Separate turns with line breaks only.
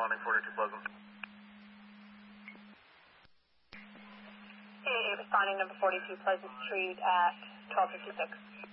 responding 42 Pleasant.
AA responding number 42 Pleasant Street at 12:56.